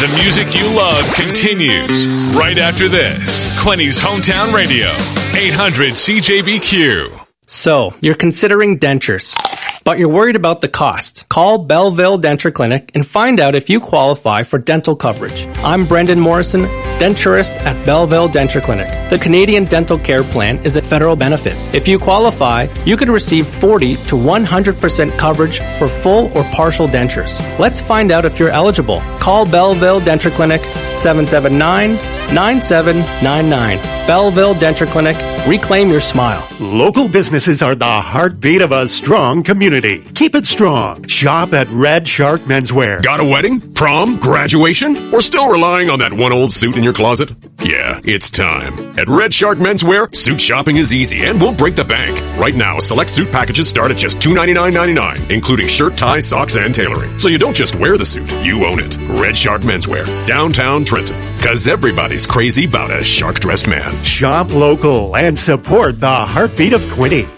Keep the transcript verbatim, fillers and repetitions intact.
The music you love continues right after this. Quinny's Hometown Radio, eight hundred C J B Q. So, you're considering dentures, but you're worried about the cost. Call Belleville Denture Clinic and find out if you qualify for dental coverage. I'm Brendan Morrison, denturist at Belleville Denture Clinic. The Canadian Dental Care Plan is a federal benefit. If you qualify, you could receive forty to one hundred percent coverage for full or partial dentures. Let's find out if you're eligible. Call Belleville Denture Clinic, seven seven nine, nine seven nine nine. Belleville Denture Clinic. Reclaim your smile. Local businesses are the heartbeat of a strong community. Keep it strong. Shop at Red Shark Menswear. Got a wedding, prom, graduation, or still relying on that one old suit in your closet? Yeah, it's time. At Red Shark Menswear, suit shopping is easy and won't break the bank. Right now, select suit packages start at just two ninety-nine ninety-nine, including shirt, tie, socks, and tailoring. So you don't just wear the suit, you own it. Red Shark Menswear, downtown Trenton. Cause everybody's crazy about a shark-dressed man. Shop local and support the heartbeat of Quinny.